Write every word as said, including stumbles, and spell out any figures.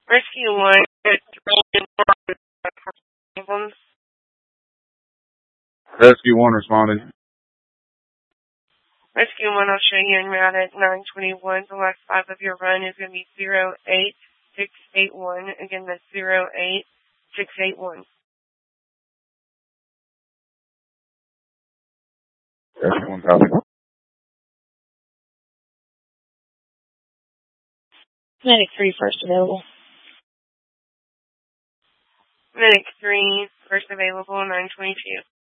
Rescue one. Rescue one responded. Rescue one, I'll show you en route at nine twenty-one. The last five of your run is going to be zero eight six eight one. Again, that's zero eight six eight one. Rescue one, copy. Medic three, first available. Medic three, first available, nine twenty-two.